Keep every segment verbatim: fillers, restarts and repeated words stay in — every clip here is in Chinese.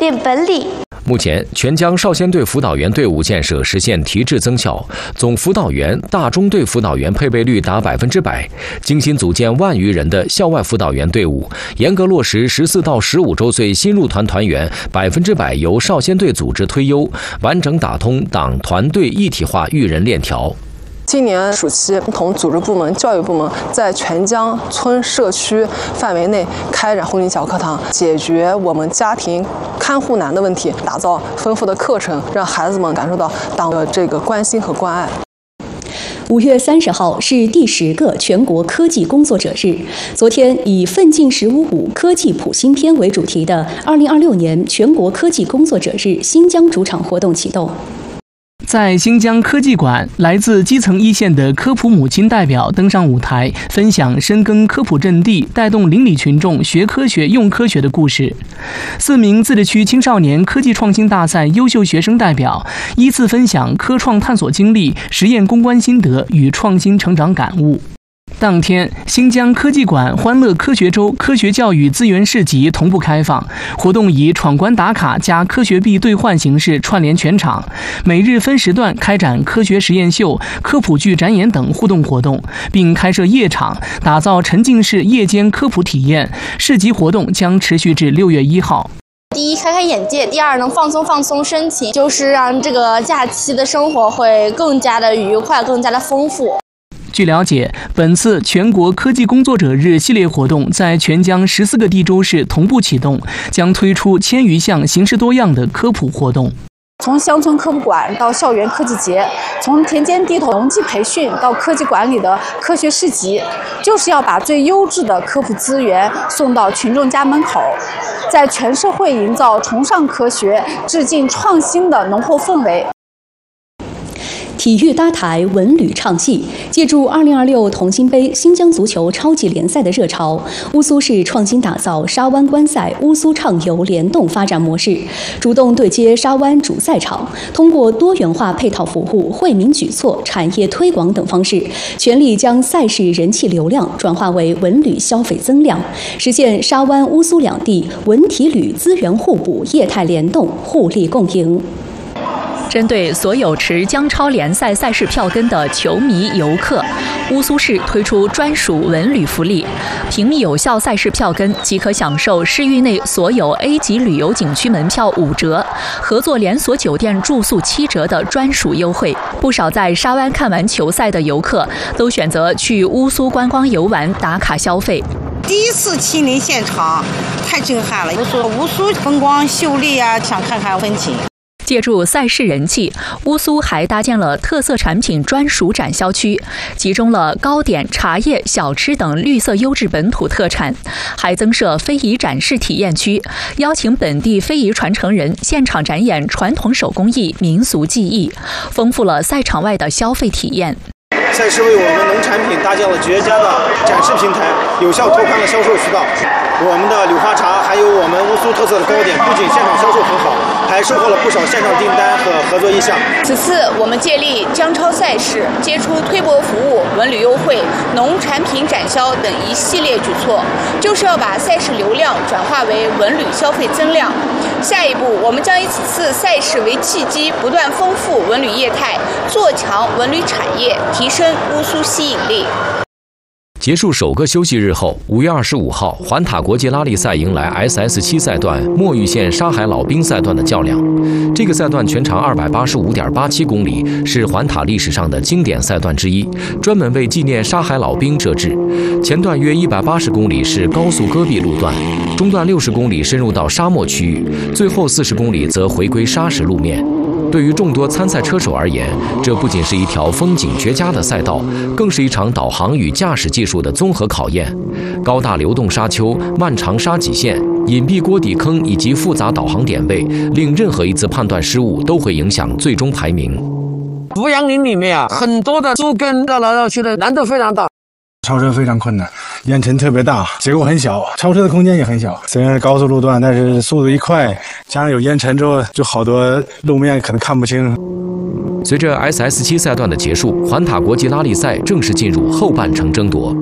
练本领。 目前，全江少先队辅导员队伍建设实现提质增效，总辅导员、大中队辅导员配备率达百分之百。精心组建万余人的校外辅导员队伍，严格落实十四到十五周岁新入团团员百分之百由少先队组织推优，完整打通党团队一体化育人链条。 今年暑期，同组织部门、教育部门在全江村社区范围内开展婚礼小课堂，解决我们家庭看护难的问题，打造丰富的课程，让孩子们感受到党的这个关心和关爱。 五月三十号是第十个全国科技工作者日。昨天，以“奋进十五五科技普新篇”为主题的二零二六年全国科技工作者日新疆主场活动启动。 在新疆科技馆，来自基层一线的科普母亲代表登上舞台，分享深耕科普阵地，带动邻里群众学科学、用科学的故事。四名自治区青少年科技创新大赛优秀学生代表依次分享科创探索经历、实验攻关心得与创新成长感悟。当天，新疆科技馆欢乐科学周科学教育资源市集同步开放，活动以闯关打卡加科学币兑换形式串联全场，每日分时段开展科学实验秀、科普剧展演等互动活动，并开设夜场，打造沉浸式夜间科普体验。市集活动将持续至六月一号。 第一，开开眼界；第二，能放松放松身心，就是让这个假期的生活会更加的愉快，更加的丰富。 据了解，本次全国科技工作者日系列活动在全江十四个地州市同步启动，将推出千余项形式多样的科普活动。 从乡村科普馆到校园科技节，从田间地头农技培训到科技馆里的科学市集，就是要把最优质的科普资源送到群众家门口，在全社会营造崇尚科学、致敬创新的浓厚氛围。 体育搭台，文旅唱戏。借助二零二六同心杯新疆足球超级联赛的热潮，乌苏市创新打造沙湾观赛乌苏畅游联动发展模式，主动对接沙湾主赛场，通过多元化配套服务、惠民举措、产业推广等方式，全力将赛事人气流量转化为文旅消费增量，实现沙湾乌苏两地文体旅资源互补、业态联动、互利共赢。 针对所有持江超联赛赛事票根的球迷游客，乌苏市推出专属文旅福利，凭密有效赛事票根即可享受市域内所有 A 级旅游景区门票五折，合作连锁酒店住宿七折的专属优惠。不少在沙湾看完球赛的游客都选择去乌苏观光游玩打卡消费。 第一次亲临现场，太震撼了！乌苏乌苏风光秀丽啊，想看看风景。 借助赛事人气，乌苏还搭建了特色产品专属展销区，集中了糕点、茶叶、小吃等绿色优质本土特产，还增设非遗展示体验区，邀请本地非遗传承人现场展演传统手工艺、民俗技艺，丰富了赛场外的消费体验。 赛事为我们农产品搭建了绝佳的展示平台，有效拓宽了销售渠道。我们的柳花茶还有我们乌苏特色的糕点，不仅现场销售很好，还收获了不少线上订单和合作意向。 此次我们借力江超赛事，接出推博服务、文旅优惠、农产品展销等一系列举措，就是要把赛事流量转化为文旅消费增量。下一步，我们将以此次赛事为契机，不断丰富文旅业态，做强文旅产业，提升乌苏吸引力。 结束首个休息日后，五月二十五号，环塔国际拉力赛迎来 S S 七 赛段墨峪县沙海老兵赛段的较量。这个赛段全长 二百八十五点八七公里，是环塔历史上的经典赛段之一，专门为纪念沙海老兵设置。前段约一百八十公里是高速戈壁路段，中段六十公里深入到沙漠区域，最后四十公里则回归沙石路面。对于众多参赛车手而言，这不仅是一条风景绝佳的赛道，更是一场导航与驾驶技术的综合考验。高大流动沙丘、漫长沙脊线、隐蔽锅底坑以及复杂导航点位，令任何一次判断失误都会影响最终排名。 扶杨林里面啊，很多的树根绕来绕去的，难度非常大。 超车非常困难，烟尘特别大，结构很小，超车的空间也很小。虽然是高速路段，但是速度一快，加上有烟尘之后，就好多路面可能看不清。 随着 S S 七 赛段的结束，环塔国际拉力赛正式进入后半程争夺。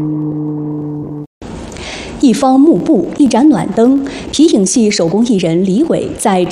一方幕布，一盏暖灯，皮影戏手工艺人李伟在